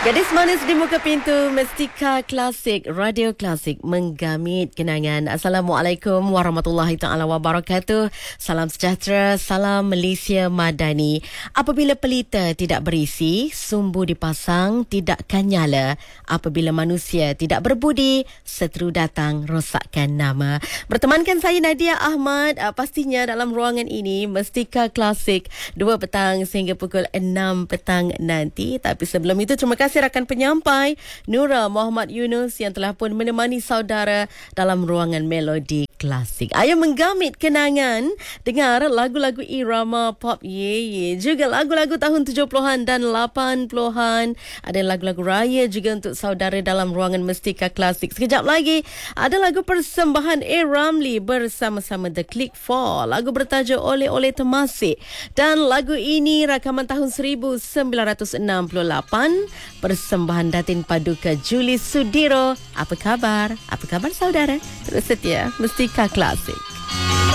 Gadis manis di muka pintu Mestika Klasik, Radio Klasik menggamit kenangan. Assalamualaikum warahmatullahi taala wabarakatuh. Salam sejahtera, salam Malaysia Madani. Apabila pelita tidak berisi, sumbu dipasang tidakkan nyala. Apabila manusia tidak berbudi, seteru datang rosakkan nama. Bertemankan saya Nadia Ahmad, pastinya dalam ruangan ini Mestika Klasik 2 petang sehingga pukul 6 petang nanti. Tapi sebelum itu, terima kasih rakan penyampai Nura Muhammad Yunus yang telah pun menemani saudara dalam ruangan Melodi Klasik. Ayo menggamit kenangan, dengar lagu-lagu irama pop ye, juga lagu-lagu tahun 70-an dan 80-an. Ada lagu-lagu raya juga untuk saudara dalam ruangan Mestika Klasik. Sekejap lagi ada lagu persembahan A. Ramli bersama-sama The Click 4. Lagu bertajuk Oleh-Oleh Termasik. Dan lagu ini rakaman tahun 1968. Persembahan Datin Paduka Julie Sudiro. Apa khabar? Apa khabar saudara? Terus setia Mestika Klasik.